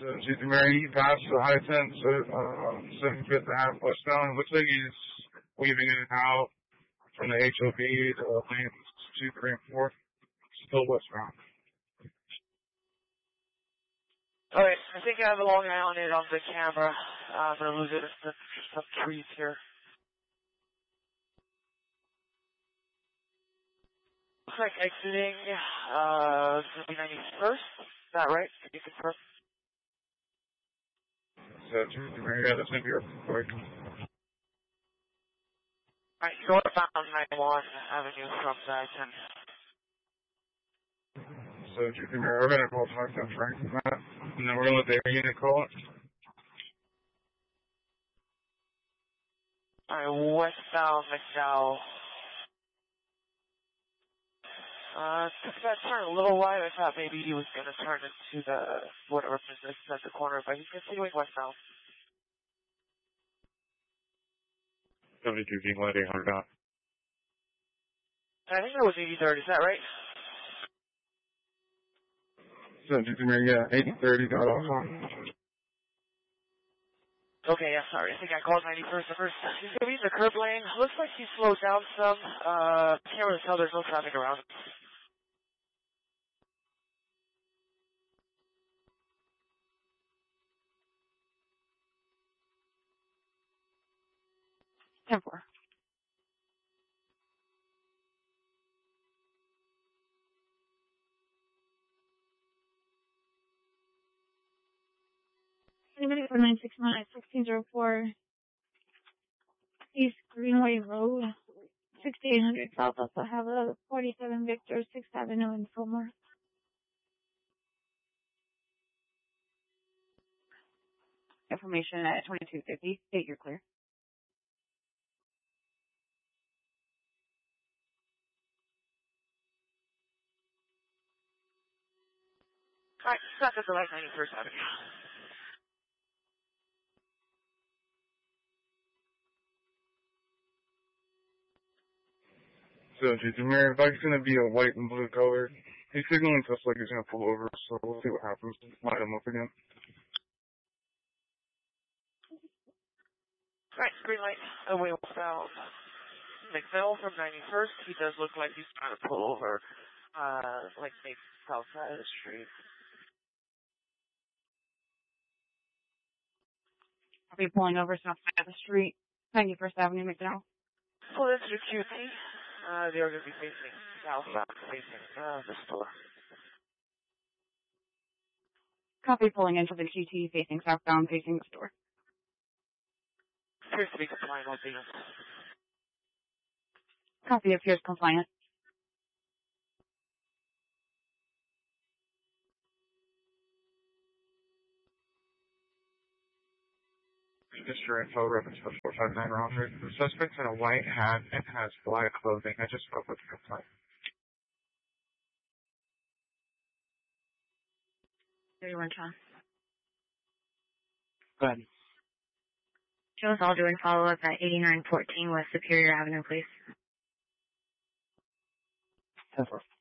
So Mary, he passed the high fence at 75th and half westbound. It looks like he's weaving in and out from the HOV to lanes 2, 3, and 4. Still westbound. Alright, I think I have a long eye on it on the camera. I'm gonna lose it in some trees here. Looks like exiting, it's gonna be 91st. Is that right? Can you confirm? So, yeah, that's gonna be our quick. Alright, northbound 91 Avenue from Dyson. So, we're gonna call talk to Frank from that, and then we're gonna let the air unit call it. Alright, westbound McDowell. Took that turn a little wide. I thought maybe he was gonna turn into the, whatever business at the corner, but he's continuing westbound. 72 King Light 800 out. I think that was 83rd, is that right? 72 Mary, yeah, 8030 got off on. Okay, yeah, sorry. I think I called 91st at first. He's gonna be in the curb lane. Looks like he slowed down some. Can't really tell, there's no traffic around. Temper. Anybody for 969-1604 East Greenway Road, 6800 South. Also have a 47 Victor, 6th Avenue in Fillmore. Information at 2250. State you're clear. Alright, stop at the light 91st Avenue. So, Mary, the bike's gonna be a white and blue color. He's signaling to us like he's gonna pull over, so we'll see what happens. Light him up again. Alright, green light, away westbound. McMill from 91st, he does look like he's trying to pull over, like maybe south side of the street. I'll be pulling over south side of the street, 91st Avenue, McDowell. Pull into the QT. They're going to be facing southbound, facing the store. Copy, pulling into the QT, facing southbound, facing the store. Appears to be compliant with the Copy, appears compliant. Just your info, reference for 459 Roundtree. The suspect's in a white hat and has black clothing. I just spoke with the complaint. 31 Sean. Go ahead. Joe's all doing follow-up at 8914 West Superior Avenue, please. 10-4.